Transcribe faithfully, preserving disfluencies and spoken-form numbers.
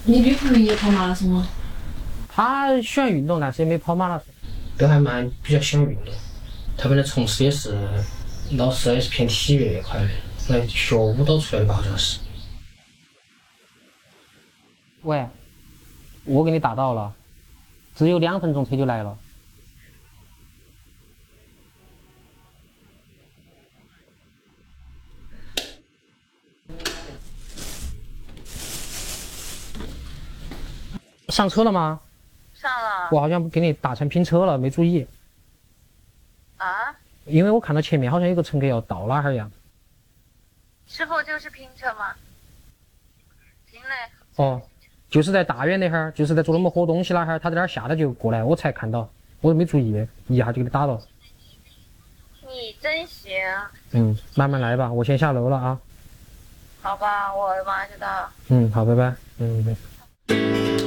你女朋友也跑马拉松吗？ 她喜欢运动，但是也没跑马拉松。 都还蛮比较喜欢运动。他本来从事也是老师，也是偏体育那块的，来学舞蹈出来的吧，好像是。 喂，我给你打到了，只有两分钟车就来了。上车了吗？ 上了。 我好像给你打成拼车了，没注意。 啊？ 因为我看到前面好像有个乘客要到哪儿一样。 师傅就是拼车吗？拼嘞。 哦，就是在大院那哈儿，就是在做我们喝东西那哈儿，他在那儿下来就过来，我才看到，我都没注意，一下就给你打了。 你真行。 嗯，慢慢来吧，我先下楼了啊。 好吧，我马上就到。 嗯，好，拜拜。嗯，拜拜。